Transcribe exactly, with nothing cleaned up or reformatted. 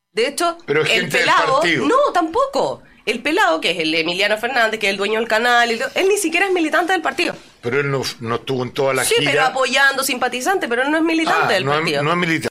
De hecho, Pero el gente del pelado... partido. No, tampoco. El pelado, que es el Emiliano Fernández, que es el dueño del canal, y todo, él ni siquiera es militante del partido. Pero él no, no estuvo en toda la Sí, gira. pero apoyando, simpatizante, pero él no es militante Ah, del no es- partido. no es militante.